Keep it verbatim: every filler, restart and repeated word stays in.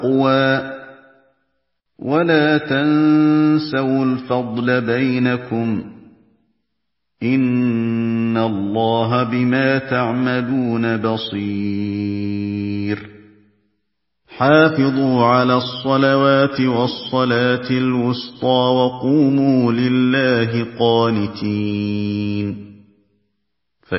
وَلَا تَنسَوُا الْفَضْلَ بَيْنَكُمْ ۚ إِنَّ اللَّهَ بِمَا تَعْمَلُونَ بَصِيرٌ حَافِظُوا عَلَى الصَّلَوَاتِ وَالصَّلَاةِ الْوُسْطَىٰ وَقُومُوا لِلَّهِ قَانِتِينَ